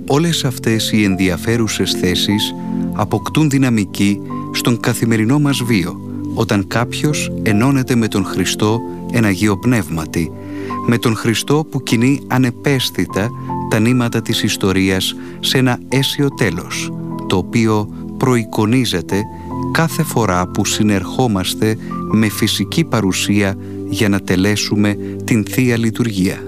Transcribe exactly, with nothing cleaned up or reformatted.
Όλες αυτές οι ενδιαφέρουσες θέσεις αποκτούν δυναμική στον καθημερινό μας βίο, όταν κάποιος ενώνεται με τον Χριστό εν Αγίο Πνεύματι, με τον Χριστό που κινεί ανεπαίσθητα τα νήματα της ιστορίας σε ένα αίσιο τέλος, το οποίο προεικονίζεται κάθε φορά που συνερχόμαστε με φυσική παρουσία για να τελέσουμε την Θεία Λειτουργία.